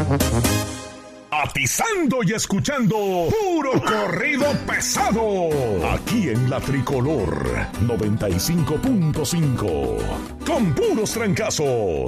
Atizando y escuchando puro corrido pesado. Aquí en la Tricolor 95.5. Con puros trancazos.